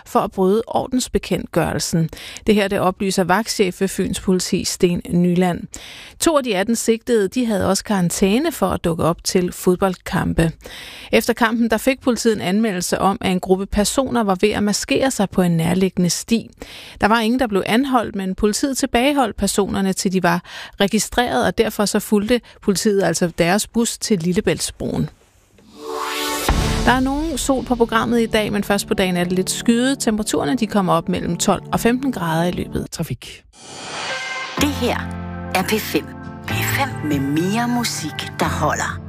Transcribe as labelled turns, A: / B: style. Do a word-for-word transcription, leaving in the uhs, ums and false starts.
A: for at bryde ordensbekendtgørelsen. Det her det oplyser vagtchef ved Fyns Politi, Sten Nyland. To af de atten sigtede, de havde også karantæne for at dukke op til fodboldkampe. Efter kampen der fik politiet en anmeldelse om, at en gruppe personer var ved at maskere sig på en nærliggende sti. Der var ingen, der blev anholdt, men politiet tilbageholdt personerne, til de var registreret, og derfor så fulgte politiet altså deres bus til Lillebæltsbroen. Der er nogen sol på programmet i dag, men først på dagen er det lidt skyet. Temperaturerne de kommer op mellem tolv og femten grader i løbet af trafik.
B: Det her er P fem. P fem med mere musik, der holder.